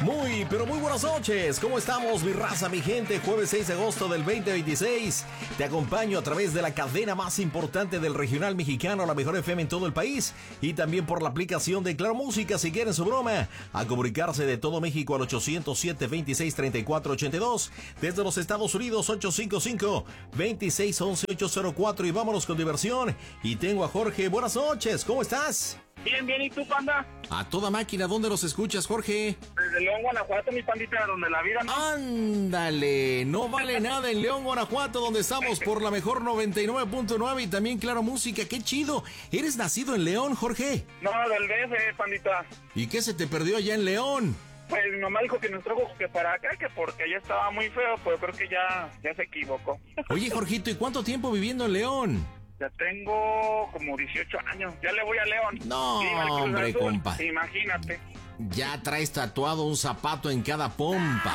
Muy, pero muy buenas noches. ¿Cómo estamos, mi raza, mi gente? Jueves 6 de agosto del 2026. Te acompaño a través de la cadena más importante del regional mexicano, la mejor FM en todo el país. Y también por la aplicación de Claro Música, si quieren su broma. A comunicarse de todo México al 807-26-34-82. Desde los Estados Unidos, 855-2611-804. Y vámonos con diversión. Y tengo a Jorge. Buenas noches. ¿Cómo estás? Bien, bien, ¿y tú, panda? A toda máquina, ¿dónde nos escuchas, Jorge? Desde León, Guanajuato, mi pandita, donde la vida no... ¡Ándale! No vale nada en León, Guanajuato, donde estamos por la mejor 99.9 y también Claro Música. ¡Qué chido! ¿Eres nacido en León, Jorge? No, del DF, pandita. ¿Y qué se te perdió allá en León? Pues mi mamá dijo que nos trajo que para acá, que porque allá estaba muy feo, pues creo que ya se equivocó. Oye, Jorgito, ¿y cuánto tiempo viviendo en León? Ya tengo como 18 años. Ya le voy a León. No, hombre, compa. Imagínate. Ya traes tatuado un zapato en cada pompa.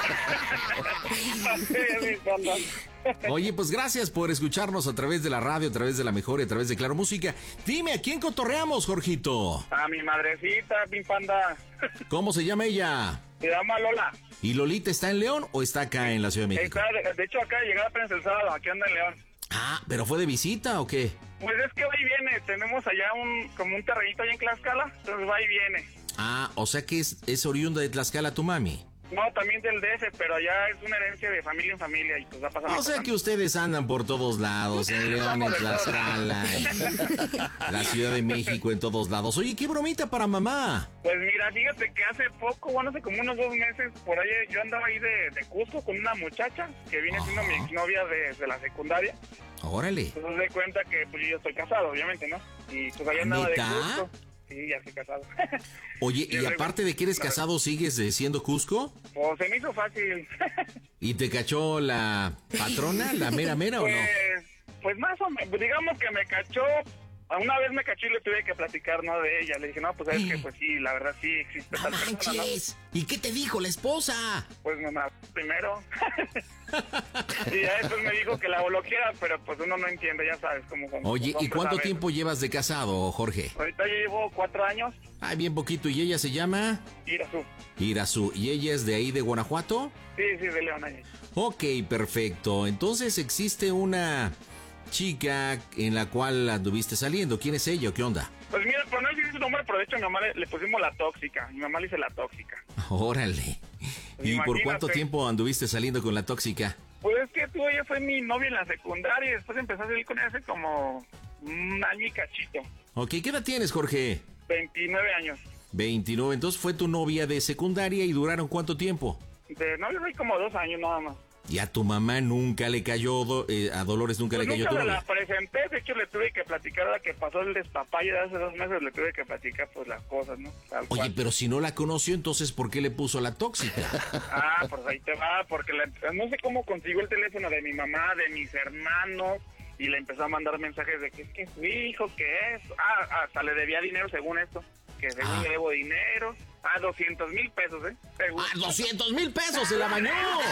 Oye, pues gracias por escucharnos a través de la radio, a través de la mejor y a través de Claro Música. Dime, ¿a quién cotorreamos, Jorgito? A mi madrecita, mi panda. ¿Cómo se llama ella? Se llama Lola. ¿Y Lolita está en León o está acá en la Ciudad de México? Está, de hecho, acá llegada apenas el sábado. Aquí anda en León. Ah, ¿pero fue de visita o qué? Pues es que va y viene, tenemos allá como un terrenito allá en Tlaxcala, entonces va y viene. Ah, o sea que es oriunda de Tlaxcala tu mami. No, también del DF, pero allá es una herencia de familia en familia y pues va pasando. O sea que ustedes andan por todos lados, en León, en Tlaxcala, la Ciudad de México, en todos lados. Oye, ¿qué bromita para mamá? Pues mira, fíjate que hace poco, bueno, hace como unos 2 meses, por ahí yo andaba ahí de Cusco con una muchacha que viene siendo mi exnovia de la secundaria. Órale. Pues se cuenta que pues yo estoy casado, obviamente, ¿no? Y pues allá andaba de Cusco. Sí, ya estoy casado. Oye, y aparte de que eres casado, ¿sigues siendo Cusco? Pues se me hizo fácil. ¿Y te cachó la patrona, la mera mera o no? Pues más o menos, digamos que me cachó. Una vez me cachó y le tuve que platicar, ¿no? De ella. Le dije, no, pues es que pues sí, la verdad sí existe tal persona, ¿no? ¿Y qué te dijo la esposa? Pues mamá, primero. Y ya después me dijo que la bloqueara, pero pues uno no entiende, ya sabes cómo. Oye, ¿y cuánto tiempo llevas de casado, Jorge? Ahorita yo llevo 4 años. Ah, bien poquito. ¿Y ella se llama? Irazú. Irazú. ¿Y ella es de ahí, de Guanajuato? Sí, de León ahí. Ok, perfecto. Entonces existe una chica en la cual anduviste saliendo. ¿Quién es ella o qué onda? Pues mira, por no decir su nombre, pero de hecho a mi mamá le pusimos la tóxica. Mi mamá le dice la tóxica. Órale. Pues ¿Y imagínate. por cuánto tiempo anduviste saliendo con la tóxica? Pues es que ella fue mi novia en la secundaria y después empecé a salir con ella hace como un año y cachito. Ok, ¿qué edad tienes, Jorge? 29 años. 29, entonces fue tu novia de secundaria y duraron ¿cuánto tiempo? De novio fue como 2 años nada más. ¿Y a tu mamá nunca le cayó, a Dolores nunca Pues le cayó tu nunca novia? la presenté, de hecho le tuve que platicar la que pasó el despapalle de hace 2 meses, le tuve que platicar pues las cosas, ¿no? Tal Oye, cual. pero si no la conoció, entonces ¿por qué le puso la tóxica? Ah, pues ahí te va, porque no sé cómo consiguió el teléfono de mi mamá, de mis hermanos, y le empezó a mandar mensajes de que es que su hijo, que es... hasta le debía dinero según esto, que según le debo dinero. 200,000 pesos, ¿eh? Según. 200,000 pesos se la bañó.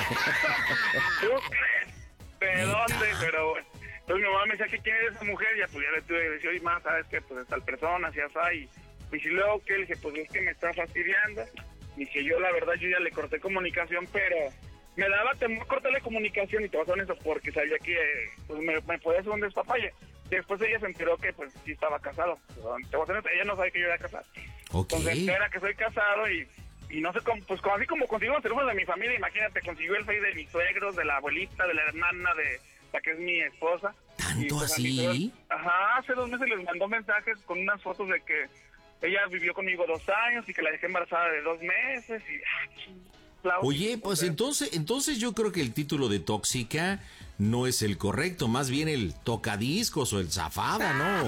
¿Tú crees? ¿De dónde? Pero bueno. Entonces mi mamá me decía que quién es esa mujer, ya pues ya le tuve que decir, oye, más, ¿sabes qué? Pues es tal persona, así, así. Y si luego que le dije, pues es que me está fastidiando. Y que yo, la verdad, yo ya le corté comunicación, pero me daba temor cortarle comunicación y te vas a eso porque sabía que pues, me podía hacer un despapalle. Después ella se enteró que pues sí estaba casado. Te voy a hacer, ella no sabe que yo era casado. Okay. Entonces entera que soy casado y no sé cómo, pues así como consiguió el teléfono de mi familia, imagínate, consiguió el face de mis suegros, de la abuelita, de la hermana, de la que es mi esposa. ¿Tanto pues, así? Ajá, hace 2 meses les mandó mensajes con unas fotos de que ella vivió conmigo 2 años y que la dejé embarazada de 2 meses y... Oye, pues entonces yo creo que el título de tóxica no es el correcto, más bien el tocadiscos o el zafada, ¿no? No,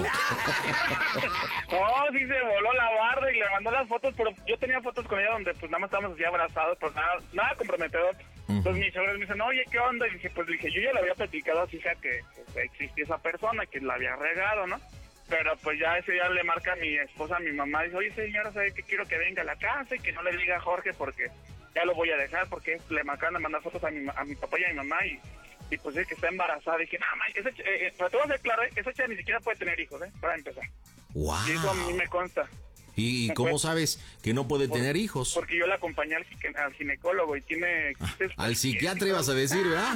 sí se voló la barra y le mandó las fotos, pero yo tenía fotos con ella donde pues nada más estábamos así abrazados, pues nada comprometedor. Entonces mis suegros me dicen, oye, ¿qué onda? Y dije, yo ya le había platicado a su hija que pues, existía esa persona, que la había regado, ¿no? Pero pues ya ese día le marca a mi esposa, a mi mamá, dice, oye señora, ¿sabe qué? Quiero que venga a la casa y que no le diga a Jorge porque ya lo voy a dejar, porque le marcan a mandar fotos a mi papá y a mi mamá y pues es que está embarazada. Y dije, no, pero te voy a hacer claro, esa chica ni siquiera puede tener hijos, para empezar. Wow. Y eso a mí me consta. ¿Y cómo sabes que no puede tener hijos? Porque yo la acompañé al ginecólogo y tiene... Al psiquiatra ibas a decir, ¿verdad?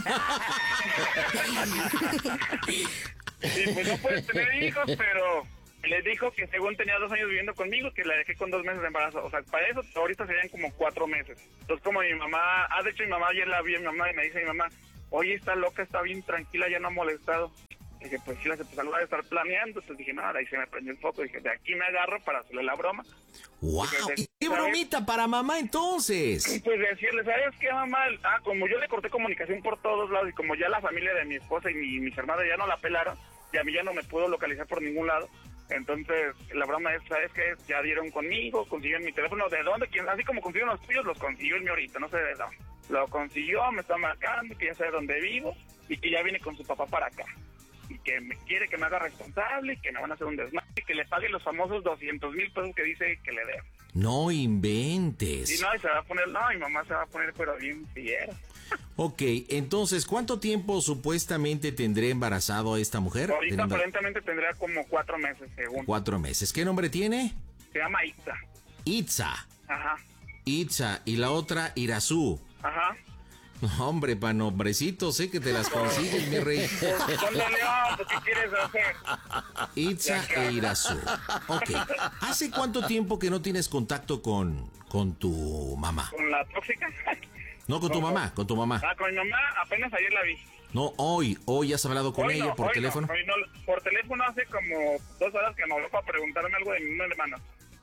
Sí, pues no puede tener hijos, pero le dijo que según tenía 2 años viviendo conmigo, que la dejé con 2 meses de embarazo. O sea, para eso ahorita serían como 4 meses. Entonces, como mi mamá... de hecho, mi mamá ayer la vi a mi mamá y me dice mi mamá, oye, está loca, está bien tranquila, ya no ha molestado. Dije, pues sí, pues algo de estar planeando. Entonces dije, nada, ahí se me prendió el foco. Dije, de aquí me agarro para hacerle la broma. ¡Wow! ¿Y qué bromita para mamá entonces? Pues decirle, ¿sabes qué, mamá? Como yo le corté comunicación por todos lados y como ya la familia de mi esposa y mis hermanas ya no la pelaron, y a mí ya no me pudo localizar por ningún lado. Entonces, la broma es, ¿sabes qué? Ya dieron conmigo, consiguieron mi teléfono. ¿De dónde? Así como consiguieron los tuyos, los consiguió el mío ahorita, no sé de dónde. Lo consiguió, me está marcando, que ya sabe dónde vivo y que ya viene con su papá para acá. Y que me quiere que me haga responsable y que me van a hacer un desmadre y que le pague los famosos 200,000 pesos que dice que le debo. No inventes. Y no, y se va a poner, mi mamá se va a poner pero bien fiera. Ok, entonces, ¿cuánto tiempo supuestamente tendré embarazado a esta mujer? Ahorita aparentemente tendría como 4 meses, según. 4 meses. ¿Qué nombre tiene? Se llama Itza. Itza. Ajá. Itza. Y la otra, Irazú. Ajá. No, hombre, pa' nombrecitos, sé que te las consigues, mi rey. ¿Dónde León? ¿Qué quieres hacer? Itza e Irazú. Ok. ¿Hace cuánto tiempo que no tienes contacto con tu mamá? ¿Con la tóxica? No, con tu mamá, con tu mamá. Con mi mamá apenas ayer la vi. No, hoy has hablado con ella por teléfono. No, por teléfono hace como 2 horas que me habló para preguntarme algo de mi hermano.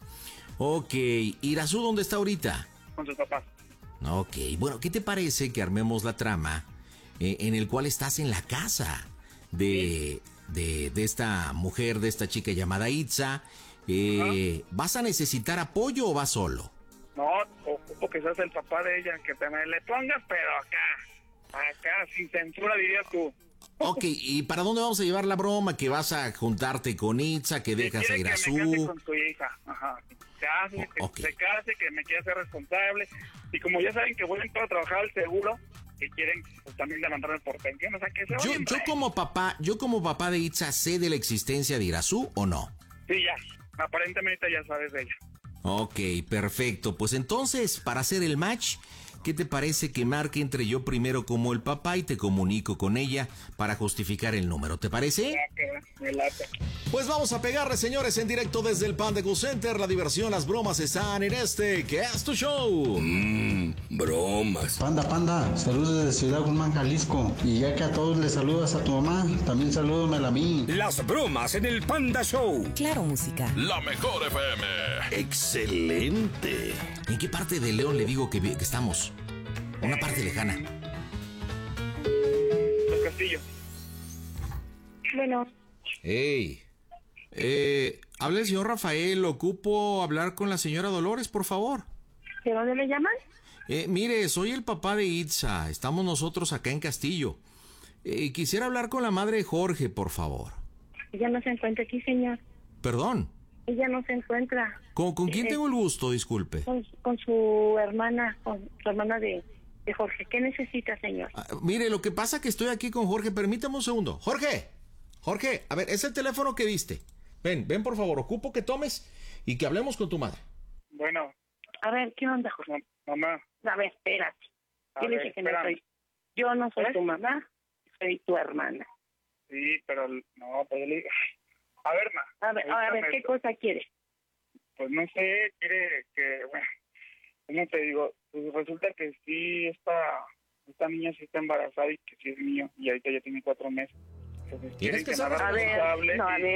Ok, Irazú, ¿dónde está ahorita? Con sus papás. Ok, bueno, ¿qué te parece que armemos la trama en el cual estás en la casa de esta mujer, de esta chica llamada Itza? ¿Vas a necesitar apoyo o vas solo? No, ocupo que seas el papá de ella, que te me le pongas, pero acá, sin censura dirías tú. Ok, ¿y para dónde vamos a llevar la broma? ¿Que vas a juntarte con Itza, que dejas a Irazú? Que me case con su hija, ajá. Se case, que me quiera ser responsable. Y como ya saben que voy a entrar a trabajar al seguro, que quieren pues, también levantarme por pensión, o sea, que se yo como papá de Itza, ¿sé de la existencia de Irazú o no? Sí, ya, aparentemente ya sabes de ella. Ok, perfecto. Pues entonces, para hacer el match, ¿qué te parece que marque entre yo primero como el papá y te comunico con ella para justificar el número? ¿Te parece? Me late. Pues vamos a pegarle, señores, en directo desde el Panda Cool Center. La diversión, las bromas están en este, que es tu show. Bromas. Panda, saludos desde Ciudad Guzmán, Jalisco. Y ya que a todos les saludas a tu mamá, también salúdamela a mí. Las bromas en el Panda Show. Claro, música. La mejor FM. Excelente. ¿En qué parte de León le digo que estamos? Una parte lejana. Los Castillos. Bueno. Hey. Habla el señor Rafael. Ocupo hablar con la señora Dolores, por favor. ¿De dónde le llaman? Mire, soy el papá de Itza. Estamos nosotros acá en Castillo. Quisiera hablar con la madre de Jorge, por favor. Ella no se encuentra aquí, señor. ¿Perdón? Ella no se encuentra. ¿Con quién tengo el gusto? Disculpe. Con su hermana, de Jorge. ¿Qué necesita, señor? Mire, lo que pasa es que estoy aquí con Jorge. Permítame un segundo. Jorge, a ver, es el teléfono que diste. Ven, por favor, ocupo que tomes y que hablemos con tu madre. Bueno. A ver, ¿qué onda, Jorge? Mamá. A ver, espérate. Dile que no soy. Yo no soy tu mamá, soy tu hermana. Sí, pero no, pues le... A ver, ma. A ver, ¿qué cosa quiere? Pues no sé, quiere que, bueno, ¿cómo te digo? Pues resulta que sí, esta niña sí está embarazada y que sí es mío, y ahorita ya tiene 4 meses. Entonces, tienes que ser responsable.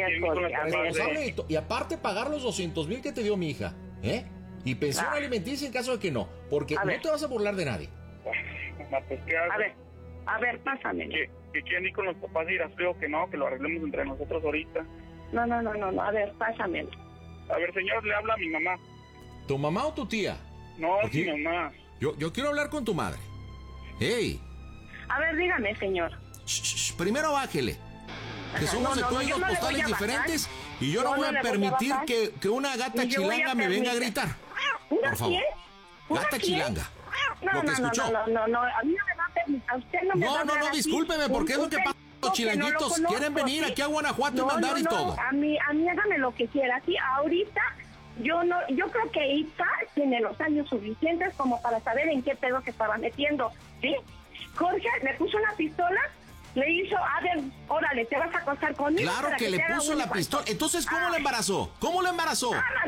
Y aparte pagar los 200,000 que te dio mi hija, y pensión alimenticia en caso de que no, porque no te vas a burlar de nadie. Pues, ¿qué hago? A ver, pásame. Que quieren ir con los papás y creo que no, que lo arreglemos entre nosotros ahorita. No, a ver, pásamelo. A ver, señor, le habla a mi mamá. ¿Tu mamá o tu tía? No, mi mamá. Yo quiero hablar con tu madre. ¡Ey! A ver, dígame, señor. Primero bájele. Que somos de códigos postales diferentes y yo no voy a permitir que una gata chilanga me venga a gritar. Por favor. Gata chilanga. No, a mí no me va a permitir. A usted no me va a permitir. No, discúlpeme, porque es lo que pasa. Los chilanguitos quieren venir aquí a Guanajuato y mandar y todo. A mí hágame lo que quiera. Sí, ahorita yo creo que Itza tiene los años suficientes como para saber en qué pedo se estaba metiendo, ¿sí? Jorge le puso una pistola, le hizo, a ver, órale, te vas a acostar conmigo. Claro que le puso la pistola. Entonces, ¿cómo la embarazó? ¿Cómo la embarazó?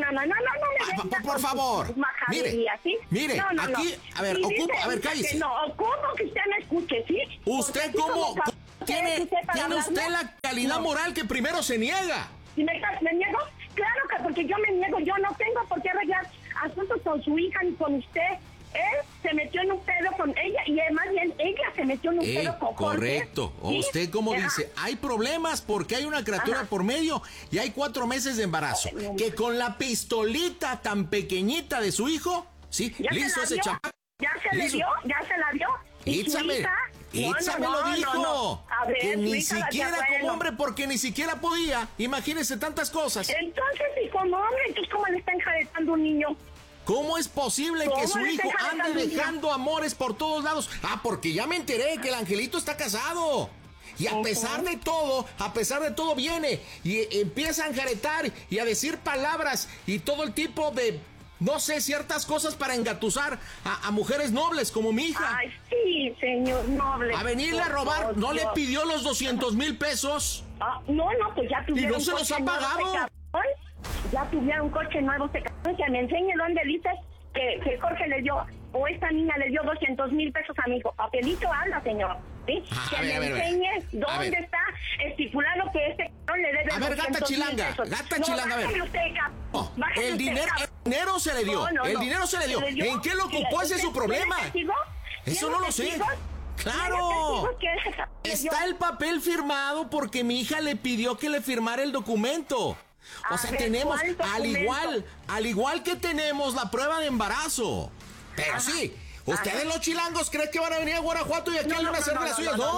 No, por favor. Mire, ¿sí? mire, aquí, a ver, cállese. No, ocupo que usted me escuche, ¿sí? ¿Usted cómo tiene usted la calidad moral que primero se niega? ¿Y me niego? Claro que porque yo me niego, yo no tengo por qué arreglar asuntos con su hija ni con usted. Él se metió en un pedo con ella y más bien ella se metió en un pedo con Jorge. Correcto. ¿Sí? Usted como dice, hay problemas porque hay una criatura por medio y hay 4 meses de embarazo. Que con la pistolita tan pequeñita de su hijo, ¿sí? Le hizo ese chamaco. ¿Ya se le dio? ¿Ya se la dio? Itza me lo dijo. A ver, que ni siquiera como hombre, porque ni siquiera podía. Imagínese tantas cosas. Entonces, y como hombre, entonces, ¿cómo le está enjaretando un niño? ¿Cómo es posible que su hijo ande dejando amores por todos lados? Porque ya me enteré que el angelito está casado. Y a pesar de todo viene y empieza a enjaretar y a decir palabras y todo el tipo de, no sé, ciertas cosas para engatusar a mujeres nobles como mi hija. Ay, sí, señor noble. A venirle a robar, ¿no le pidió los 200,000 pesos? No, pues ya tuvieron. ¿Y no se los ha pagado? Ya tuvieron un coche nuevo, que me enseñe dónde dices que Jorge le dio, o esta niña le dio 200,000 pesos a mi hijo. Papelito anda, señor. ¿Sí? Que me enseñe dónde está estipulado que este cabrón le debe. A ver, gata chilanga, a ver. El dinero se le dio. El dinero se le dio. ¿En qué lo ocupó? Ese es su problema. Eso no lo sé. ¡Claro! Está el papel firmado porque mi hija le pidió que le firmara el documento. O sea, tenemos, al igual que tenemos la prueba de embarazo. Pero sí, ustedes los chilangos creen que van a venir a Guanajuato y aquí van a hacer las suyas. No.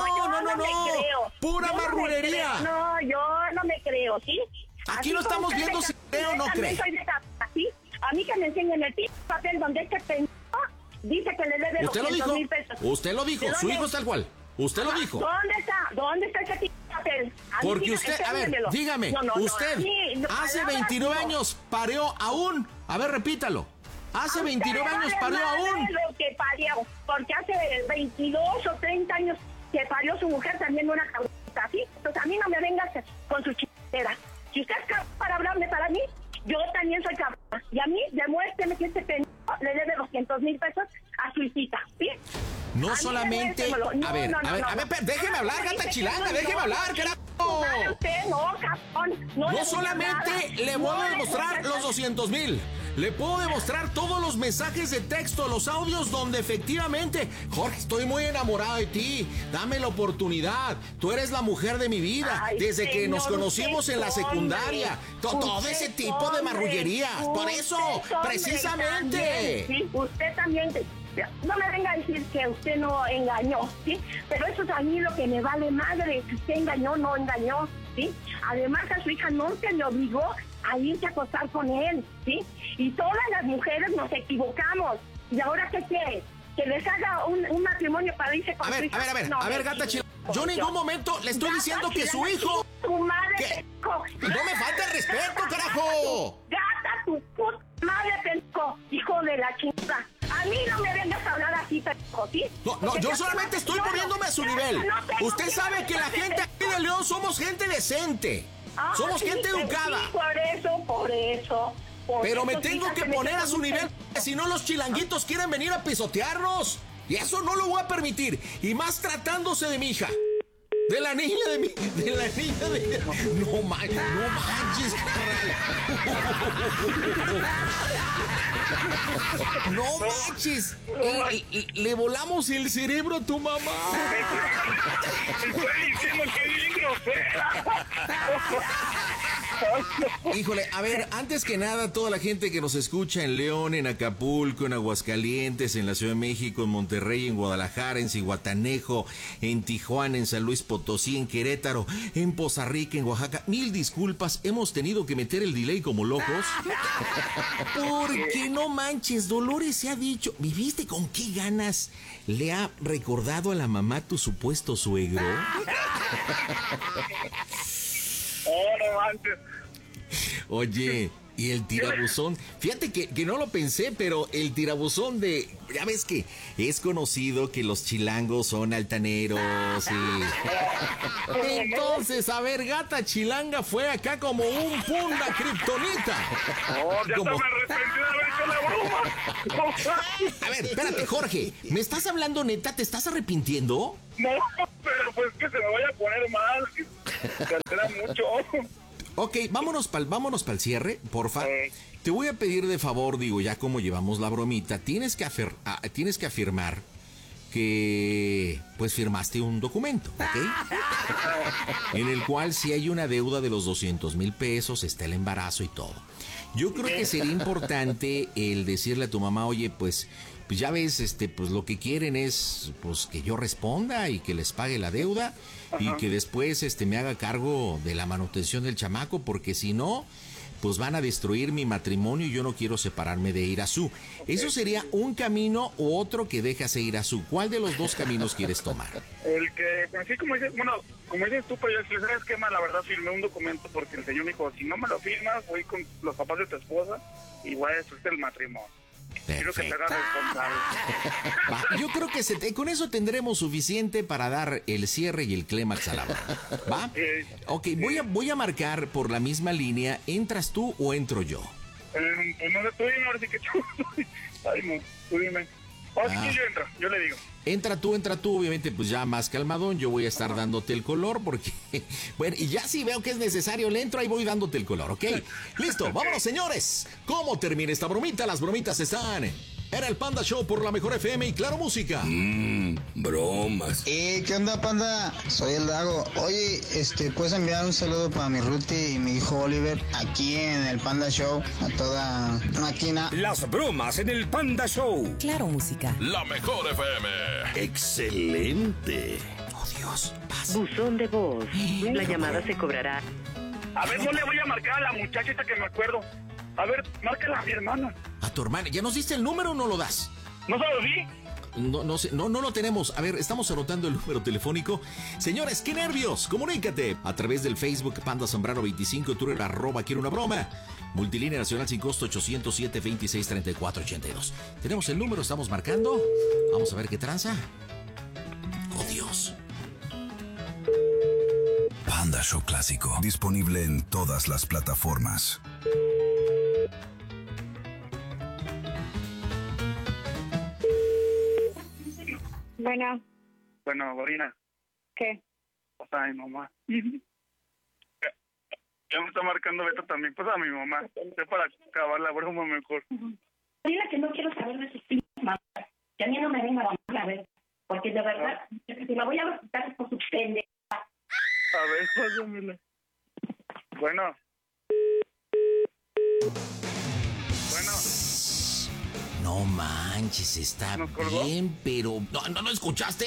Pura marrulería. No, yo no me creo, ¿sí? Aquí no estamos viendo si creo o no cree. A mí que me enseñen el papel donde este pendejo dice que le debe 200,000 pesos. Usted lo dijo, su hijo es tal cual. Usted lo dijo. ¿Dónde está ese papel? Porque usted, a ver, dígame, usted hace 29 años pareó aún. A ver, repítalo. Hace 29 años parió aún. Lo que parió, porque hace 22 o 30 años que parió su mujer también una cabrita, ¿sí? Entonces a mí no me vengas con su chistera. Si usted es capaz para hablarme para mí, yo también soy capaz. Y a mí, demuéstreme que este pendejo le debe 200,000 pesos a su hijita, ¿sí? No solamente... A ver, déjeme hablar, gata chilanga, déjeme hablar, carajo. No solamente le voy a demostrar los 200,000, le puedo demostrar todos los mensajes de texto, los audios donde efectivamente, Jorge, estoy muy enamorado de ti, dame la oportunidad, tú eres la mujer de mi vida, desde que nos conocimos en la secundaria, todo ese tipo de marrullerías, por eso, precisamente. Sí, usted también... No me venga a decir que usted no engañó, ¿sí? Pero eso es a mí lo que me vale madre, si usted engañó o no engañó, ¿sí? Además a su hija no se le obligó a irse a acostar con él, ¿sí? Y todas las mujeres nos equivocamos. ¿Y ahora qué quiere? ¿Que les haga un matrimonio para irse con su hija? A ver, gata chilanga. Yo en ningún momento le estoy diciendo que su hijo... Tu madre, ¡No me falta el respeto, carajo! Gata, tu puta madre, pendejo, hijo de la chingada. A mí no me vengas a hablar así, pendejo, ¿sí? No, yo solamente estoy poniéndome a su nivel. Usted sabe que la gente aquí de León somos gente decente. Somos gente educada. Sí, por eso. Pero me tengo que poner a su nivel, si no los chilanguitos quieren venir a pisotearnos. Y eso no lo voy a permitir. Y más tratándose de mi hija. De la niña de... No manches, carnal. No manches. Le volamos el cerebro a tu mamá. Estoy diciendo que bien grosera. Híjole, a ver, antes que nada, toda la gente que nos escucha en León, en Acapulco, en Aguascalientes, en la Ciudad de México, en Monterrey, en Guadalajara, en Zihuatanejo, en Tijuana, en San Luis Potosí, en Querétaro, en Poza Rica, en Oaxaca, mil disculpas, hemos tenido que meter el delay como locos. Porque no manches, Dolores se ha dicho, ¿viviste con qué ganas le ha recordado a la mamá tu supuesto suegro? No manches. Oye, Y el tirabuzón, fíjate que no lo pensé, pero el tirabuzón ya ves que es conocido que los chilangos son altaneros y... Entonces, a ver, Gata Chilanga fue acá como un punda kriptonita. Ya Como... me arrepentí de haber hecho la broma. A ver, espérate, Jorge, ¿me estás hablando neta? ¿Te estás arrepintiendo? No, pero pues que se me vaya a poner mal, que se altera mucho. Ok, vámonos pa'l cierre, porfa. Te voy a pedir de favor, digo, ya como llevamos la bromita, tienes que afirmar que, pues, firmaste un documento, ¿ok? En el cual si hay una deuda de los 200,000 pesos, está el embarazo y todo. Yo creo que sería importante el decirle a tu mamá, oye, pues ya ves, pues lo que quieren es, pues, que yo responda y que les pague la deuda. Ajá. Y que después me haga cargo de la manutención del chamaco, porque si no, pues van a destruir mi matrimonio y yo no quiero separarme de Irazú. Okay. ¿Eso sería un camino u otro que dejas a Irazú? ¿Cuál de los dos caminos quieres tomar? El que, así como dices, como dices tú, pero yo el esquema, la verdad, firmé un documento porque el señor me dijo, si no me lo firmas, voy con los papás de tu esposa y voy a destruirte el matrimonio. Quiero que te hagas responsable. Yo creo que con eso tendremos suficiente para dar el cierre y el clímax a la broma. ¿Va? Ok, voy a marcar por la misma línea. ¿Entras tú o entro yo? Pues no sé, tú dime, ahora sí que tú. Ay, no, tú dime. Ahora sí que yo entro, yo le digo. Entra tú, obviamente, pues ya más calmadón. Yo voy a estar dándote el color porque... Bueno, y ya si veo que es necesario, le entro y voy dándote el color, ¿ok? Listo, vámonos, señores. ¿Cómo termina esta bromita? Las bromitas están... Era el Panda Show por la Mejor FM y Claro Música. Bromas. ¿Qué onda, Panda? Soy el Dago. Oye, ¿puedes enviar un saludo para mi Ruti y mi hijo Oliver aquí en el Panda Show? A toda máquina. Las bromas en el Panda Show. Claro Música. La Mejor FM. Excelente. Oh, Dios, pasa. Buzón de voz. La llamada se cobrará. A ver, no le voy a marcar a la muchachita que me acuerdo. A ver, márcala a mi hermana. ¿A tu hermana? ¿Ya nos diste el número o no lo das? ¿No se lo di? No sé, no lo tenemos. A ver, estamos anotando el número telefónico. Señores, ¡qué nervios! Comunícate a través del Facebook Panda Zambrano 25, Twitter @quiero una broma. Multilínea nacional sin costo 807-2634-82. Tenemos el número, estamos marcando. Vamos a ver qué tranza. ¡Oh, Dios! Panda Show Clásico. Disponible en todas las plataformas. Bueno, Gorina. ¿Qué? Pues a mi mamá. Ya me está marcando Beto también. Pues a mi mamá. Para acabar la broma mejor. Dile que no quiero saber de sus mamá. Que a mí no me venga a ver. Porque de verdad, si la voy a visitar por su pendeja. A ver, pásamela. Bueno. No manches, está bien, pero... ¿No escuchaste?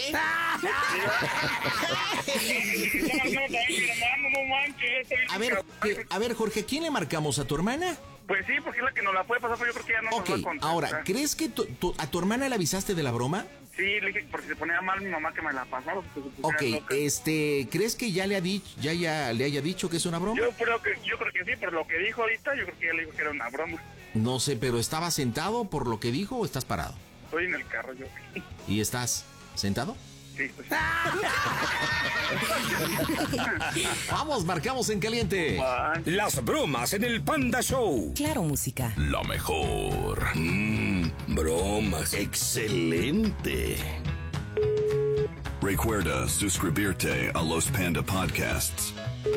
A ver, Jorge, ¿a quién le marcamos? ¿A tu hermana? Pues sí, porque es la que nos la puede pasar, pero yo creo que ya no nos va a contestar. Ahora, ¿crees que a tu hermana le avisaste de la broma? Sí, le dije porque se ponía mal mi mamá que me la pasara. ¿Crees que ya le haya dicho que es una broma? Yo creo que sí, por lo que dijo ahorita, yo creo que ya le dijo que era una broma. No sé, pero ¿estabas sentado por lo que dijo o estás parado? Estoy en el carro yo. ¿Y estás sentado? Sí, pues. Vamos, marcamos en caliente. Las bromas en el Panda Show. Claro Música. La mejor. Bromas. Excelente. Recuerda suscribirte a los Panda Podcasts.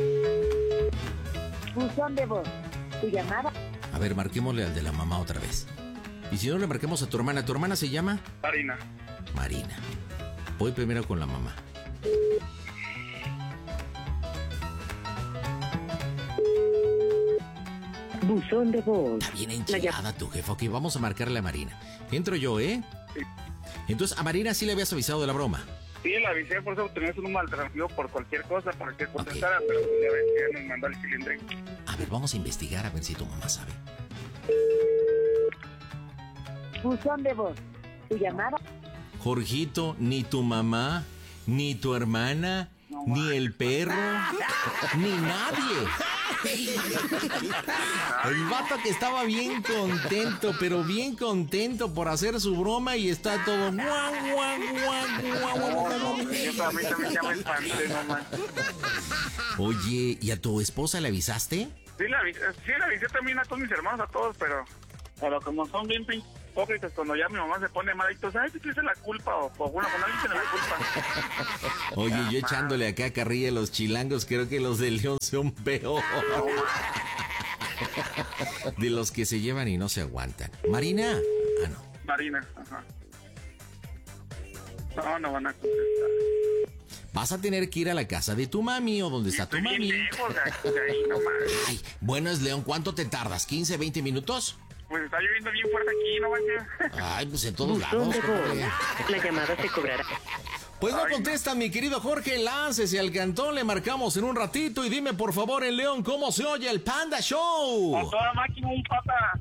Buzón de voz. Tu llamada. A ver, marquémosle al de la mamá otra vez. Y si no, le marquemos a tu hermana. ¿Tu hermana se llama? Marina. Voy primero con la mamá. Buzón de voz. Está bien enchilada tu jefa. Ok, vamos a marcarle a Marina. Entro yo, ¿eh? Sí. Entonces, a Marina sí le habías avisado de la broma. Sí, le avisé, por eso tenía su número alternativo por cualquier cosa, para que contestara, pero ya ves que ya nos mandó el cilindro. A ver, vamos a investigar a ver si tu mamá sabe. Buzón de voz. Tu llamada. Jorgito, ni tu mamá, ni tu hermana, ni el perro, ni nadie El vato que estaba bien contento, pero bien contento por hacer su broma y está todo... Yo también ya me espanté, no man. Oye, ¿y a tu esposa le avisaste? Sí, le avisé también a todos mis hermanos, a todos, pero como son bien hipócritas, cuando ya mi mamá se pone mal, entonces, ay, tú tienes la culpa, o bueno, cuando alguien tiene la culpa. Oye, yo echándole acá carrilla a los chilangos, creo que los de León son peor. De los que se llevan y no se aguantan. ¿Marina? Ah, no. Marina, ajá. No van a contestar. Vas a tener que ir a la casa de tu mami o donde está tu mami. Lejos de ahí, no mames. Ay, bueno, es León, ¿cuánto te tardas? ¿15, 20 minutos? Pues está lloviendo bien fuerte aquí, no manches. Ay, pues en todos Buzón lados. de voz. La llamada se cobrará. Pues no contesta, mi querido Jorge, láncese al cantón, le marcamos en un ratito y dime por favor en León cómo se oye el Panda Show. A toda máquina y pata.